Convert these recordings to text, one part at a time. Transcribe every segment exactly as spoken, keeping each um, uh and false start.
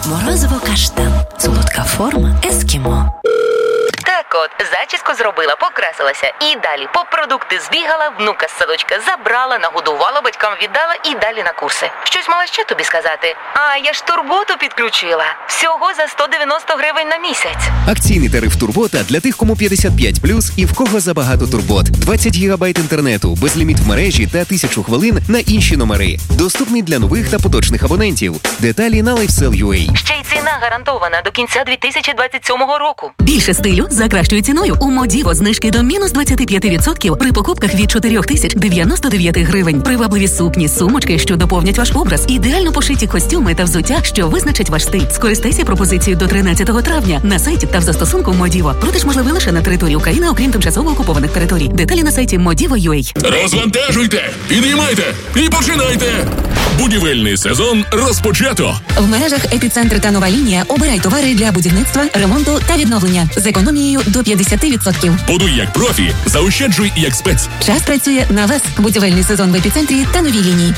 Морозиво каштан. Солодка форма ескімо. Так от, зачіску зробила, покрасилася і далі по продукти збігала, внука з садочка забрала, нагодувала, батькам віддала і далі на курси. Щось мала ще тобі сказати? А, я ж турботу підключила. Всього за сто дев'яносто гривень на місяць. Акційний тариф Турбота для тих, кому п'ятдесят п'ять плюс і в кого забагато турбот. двадцять гігабайт інтернету, безліміт в мережі та тисячу хвилин на інші номери. Доступний для нових та поточних абонентів. Деталі на лайфсел крапка ю а. Ще й ціна гарантована до кінця дві тисячі двадцять сьомого року. Більше стилю за кращою ціною. У Модіво знижки до мінус двадцять п'ять відсотків при покупках від чотири тисячі дев'яносто дев'ять гривень. Привабливі сукні, сумочки, що доповнять ваш образ. Ідеально пошиті костюми та взуття, що визначать ваш стиль. Скористайся пропозицією до тринадцятого травня на сайті та в застосунку Модіво. Продаж можливий лише на території України, окрім тимчасово окупованих територій. Деталі на сайті модіво крапка ю а. Розвантажуйте, підіймайте і починайте! Будівельний сезон розпочато! В мережах «Епіцентр» та «Нова лінія» обирай товари для будівництва, ремонту та відновлення з економією до п'ятдесят відсотків. Будуй як профі, заощаджуй як спец. Час працює на вас. Будівельний сезон в «Епіцентрі» та «Новій лінії».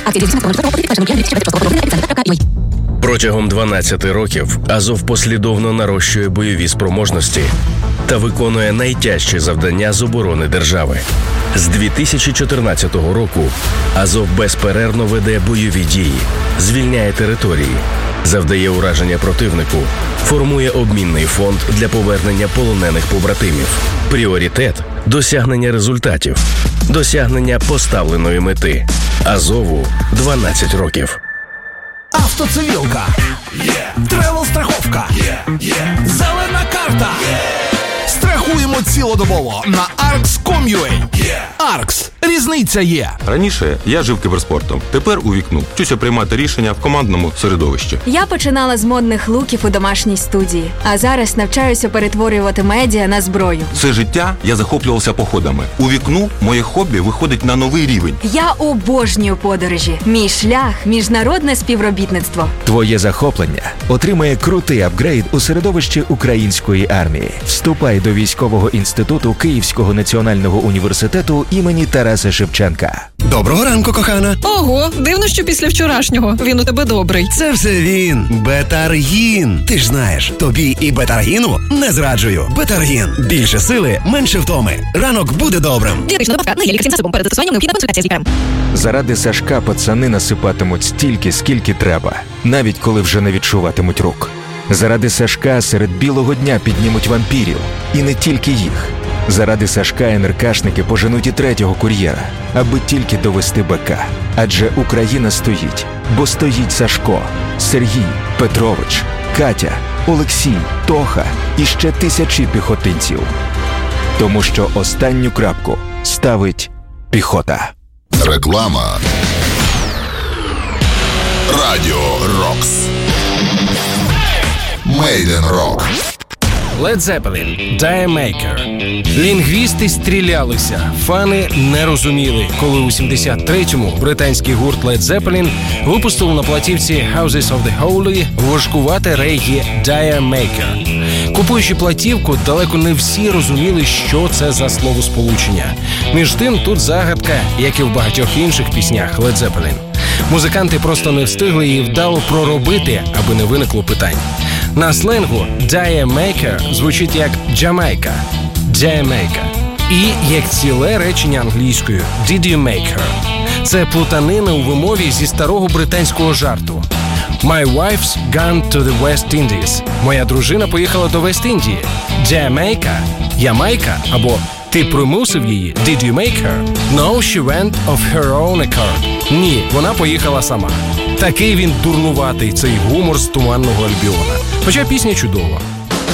Протягом дванадцяти років Азов послідовно нарощує бойові спроможності та виконує найтяжчі завдання з оборони держави. З дві тисячі чотирнадцятого року Азов безперервно веде бойові дії, звільняє території, завдає ураження противнику, формує обмінний фонд для повернення полонених побратимів. Пріоритет – досягнення результатів, досягнення поставленої мети. Азову дванадцять років. Автоцивілка. Yeah. Тревел-страховка. Yeah. Yeah. Зелена карта. Yeah. Страхуємо цілодобово на аркс крапка ком крапка ю а. Yeah. Аркс. Різниця є. Раніше я жив кіберспортом, тепер у вікну. Вчуся приймати рішення в командному середовищі. Я починала з модних луків у домашній студії, а зараз навчаюся перетворювати медіа на зброю. Все життя я захоплювався походами. У вікну моє хобі виходить на новий рівень. Я обожнюю подорожі. Мій шлях – міжнародне співробітництво. Твоє захоплення отримає крутий апгрейд у середовищі української армії. Вступай до військового інституту Київського національного університету імені Тараса Шевченка. Доброго ранку, кохана. Ого, дивно, що після вчорашнього він у тебе добрий. Це все він. Бетаргін. Ти ж знаєш, тобі і Бетаргіну не зраджую. Бетаргін. Більше сили, менше втоми. Ранок буде добрим. Дієтична добавка на є лікарським засобом. Перед застосуванням необхідна консультація з лікарем. Заради Сашка пацани насипатимуть стільки, скільки треба, навіть коли вже не відчуватимуть рук. Заради Сашка серед білого дня піднімуть вампірів. І не тільки їх. Заради Сашка НРКшники поженуть і третього кур'єра, аби тільки довести БК. Адже Україна стоїть, бо стоїть Сашко, Сергій, Петрович, Катя, Олексій, Тоха і ще тисячі піхотинців. Тому що останню крапку ставить піхота. Реклама. Радіо Рокс. Made in Rock. Led Zeppelin, Die Maker. Лінгвісти стрілялися, фани не розуміли, коли у сімдесят третьому британський гурт Led Zeppelin випустив на платівці Houses of the Holy важкувате регі Die Maker. Купуючи платівку, далеко не всі розуміли, що це за словосполучення. Між тим, тут загадка, як і в багатьох інших піснях Led Zeppelin. Музиканти просто не встигли її вдало проробити, аби не виникло питань. На сленгу Die Maker звучить як Jamaica, Jamaica. І як ціле речення англійською Did you make her? Це плутанина у вимові зі старого британського жарту. My wife's gone to the West Indies. Моя дружина поїхала до Вест-Індії. Jamaica, Ямайка або ти примусив її? Did you make her? No, she went of her own accord. Ні, вона поїхала сама. Такий він дурнуватий, цей гумор з Туманного Альбіона. Хоча пісня чудова.